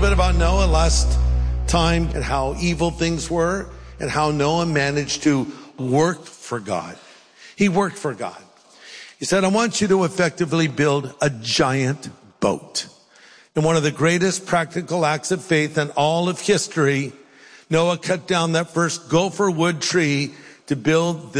bit about Noah last time and how evil things were and how Noah managed to work for God. He worked for God. He said, I want you to effectively build a giant boat. And one of the greatest practical acts of faith in all of history, Noah cut down that first gopher wood tree to build